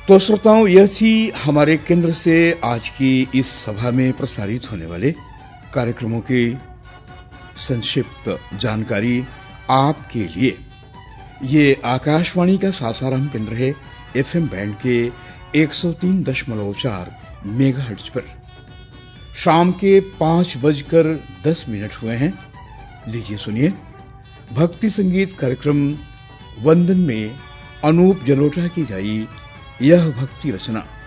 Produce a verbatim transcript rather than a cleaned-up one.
तो श्रोताओं, यह थी हमारे केंद्र से आज की इस सभा में प्रसारित होने वाले कार्यक्रमों की संक्षिप्त जानकारी आपके लिए। ये आकाशवाणी का सासाराम केंद्र है, एफएम बैंड के एक सौ तीन दशमलव चार मेगाहर्ट्ज पर। शाम के पांच बजकर दस मिनट हुए हैं। लीजिए सुनिए भक्ति संगीत कार्यक्रम वंदन में अनूप जलोटा की गाई यह भक्ति रचना।